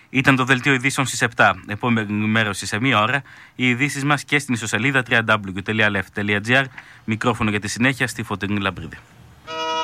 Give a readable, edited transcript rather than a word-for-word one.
Ήταν το δελτίο ειδήσεων στις 7. Επόμενη ενημέρωση σε μία ώρα. Οι ειδήσεις μας και στην ιστοσελίδα www.lef.gr. Μικρόφωνο για τη συνέχεια στη Φωτεινή Λαμπρίδη.